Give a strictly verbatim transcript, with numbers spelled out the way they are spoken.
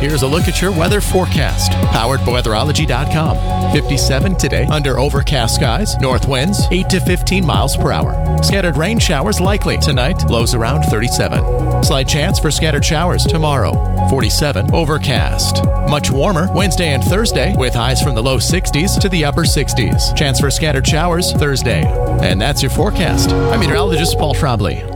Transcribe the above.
Here's a look at your weather forecast. Powered by weatherology dot com. fifty-seven today under overcast skies. North winds eight to fifteen miles per hour. Scattered rain showers likely tonight. Lows around thirty-seven. Slight chance for scattered showers tomorrow. forty-seven overcast. Much warmer Wednesday and Thursday with highs from the low sixties to the upper sixties. Chance for scattered showers Thursday. And that's your forecast. I'm meteorologist Paul Trombley.